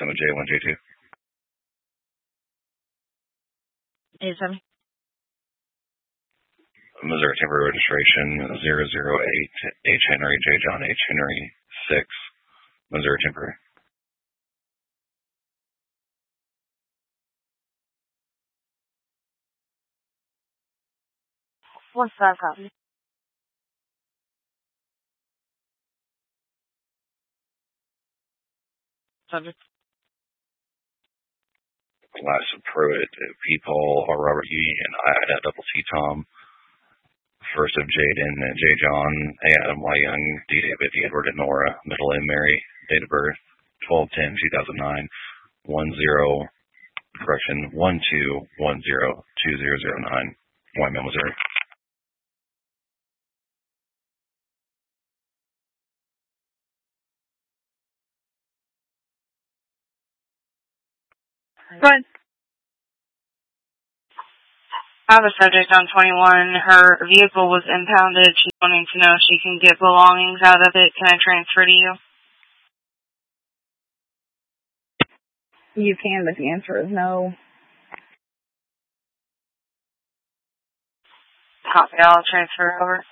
on a J1, J2. 87. Missouri temporary registration 008 H. Henry, J. John, H. Henry 6. Missouri temporary. What's that copy? Subject. Last Pruitt, People, or Robert E. and Ida, double T. Tom. First of Jaden, J. John, A. Adam, Y. Young, D. David, D. Edward, and Nora. Middle M. Mary. Date of birth 12/10/2009. 12102009. Wyman, Missouri. Go ahead. I have a subject on 21. Her vehicle was impounded. She's wanting to know if she can get belongings out of it. Can I transfer to you? You can, but the answer is no. Copy. I'll transfer over.